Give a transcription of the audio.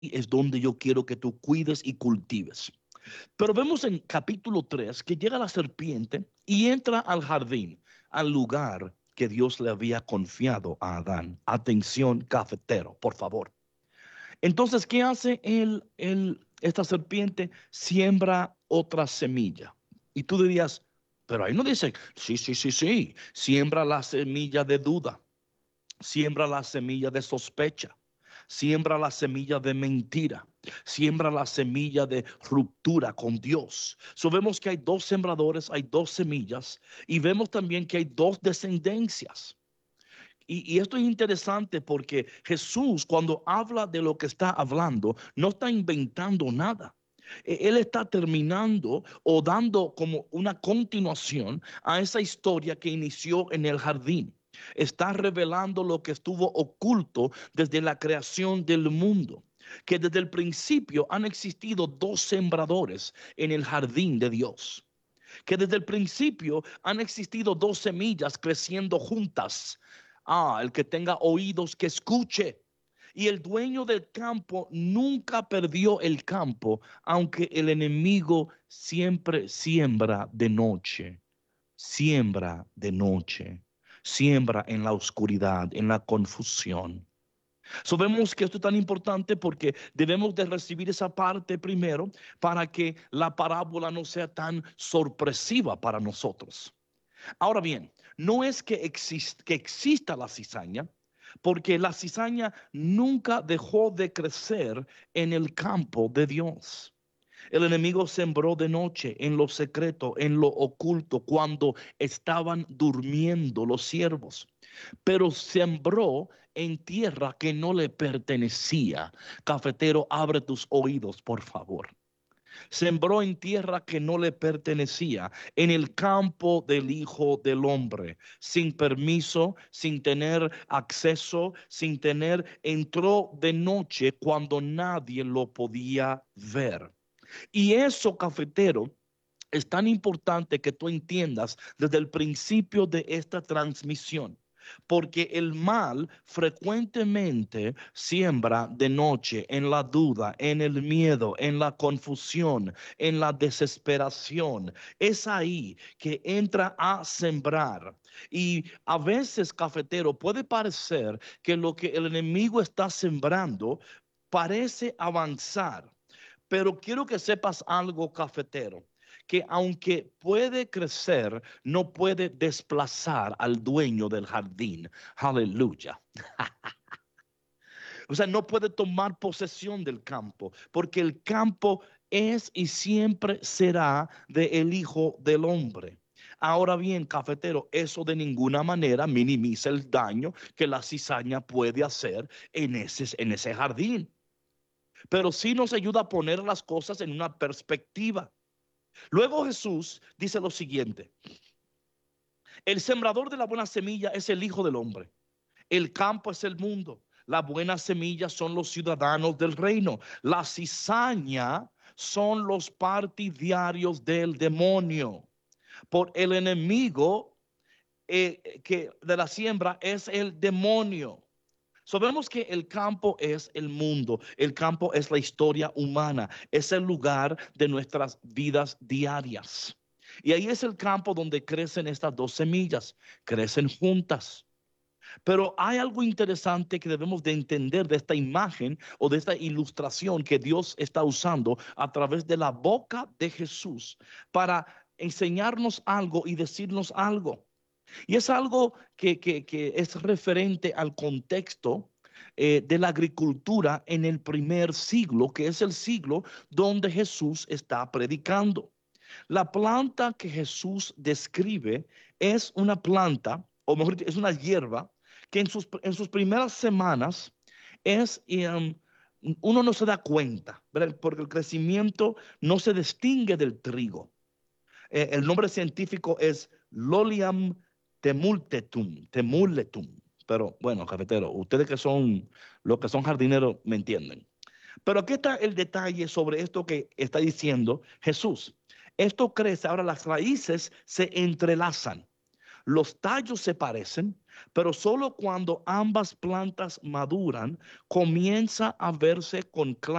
es donde yo quiero que tú cuides y cultives. Pero vemos en capítulo 3 que llega la serpiente y entra al jardín, al lugar que Dios le había confiado a Adán. Atención, cafetero, por favor. Entonces, ¿qué hace esta serpiente? Siembra otra semilla. Y tú dirías, pero ahí no dice, sí, sí, sí, sí, siembra la semilla de duda, siembra la semilla de sospecha, siembra la semilla de mentira, siembra la semilla de ruptura con Dios. So vemos que hay dos sembradores, hay dos semillas y vemos también que hay dos descendencias. Y esto es interesante porque Jesús, cuando habla de lo que está hablando, no está inventando nada. Él está terminando o dando como una continuación a esa historia que inició en el jardín. Está revelando lo que estuvo oculto desde la creación del mundo, que desde el principio han existido dos sembradores en el jardín de Dios, que desde el principio han existido dos semillas creciendo juntas. El que tenga oídos que escuche. Y el dueño del campo nunca perdió el campo, aunque el enemigo siempre siembra de noche, siembra de noche, siembra en la oscuridad, en la confusión. Sabemos que esto es tan importante porque debemos de recibir esa parte primero para que la parábola no sea tan sorpresiva para nosotros. Ahora bien, no es que exista la cizaña, porque la cizaña nunca dejó de crecer en el campo de Dios. El enemigo sembró de noche, en lo secreto, en lo oculto, cuando estaban durmiendo los siervos. Pero sembró en tierra que no le pertenecía. Cafetero, abre tus oídos, por favor. Sembró en tierra que no le pertenecía, en el campo del Hijo del Hombre, sin permiso, sin tener acceso, sin tener, entró de noche cuando nadie lo podía ver. Y eso, cafetero, es tan importante que tú entiendas desde el principio de esta transmisión, porque el mal frecuentemente siembra de noche en la duda, en el miedo, en la confusión, en la desesperación. Es ahí que entra a sembrar. Y a veces, cafetero, puede parecer que lo que el enemigo está sembrando parece avanzar. Pero quiero que sepas algo, cafetero, que aunque puede crecer, no puede desplazar al dueño del jardín. Aleluya. O sea, no puede tomar posesión del campo, porque el campo es y siempre será del Hijo del Hombre. Ahora bien, cafetero, eso de ninguna manera minimiza el daño que la cizaña puede hacer en ese jardín, pero sí nos ayuda a poner las cosas en una perspectiva. Luego Jesús dice lo siguiente: el sembrador de la buena semilla es el Hijo del Hombre. El campo es el mundo. La buena semilla son los ciudadanos del reino. La cizaña son los partidarios del demonio. Por el enemigo que de la siembra es el demonio. Sabemos que el campo es el mundo, el campo es la historia humana, es el lugar de nuestras vidas diarias. Y ahí es el campo donde crecen estas dos semillas, crecen juntas. Pero hay algo interesante que debemos de entender de esta imagen o de esta ilustración que Dios está usando a través de la boca de Jesús para enseñarnos algo y decirnos algo. Y es algo que es referente al contexto de la agricultura en el primer siglo, que es el siglo donde Jesús está predicando. La planta que Jesús describe es una planta, o mejor dicho, es una hierba que en sus primeras semanas es, uno no se da cuenta, ¿verdad? Porque el crecimiento no se distingue del trigo. El nombre científico es Lolium temuletum. Pero bueno, cafetero, ustedes que son los que son jardineros me entienden. Pero aquí está el detalle sobre esto que está diciendo Jesús. Esto crece, ahora las raíces se entrelazan, los tallos se parecen, pero solo cuando ambas plantas maduran comienza a verse con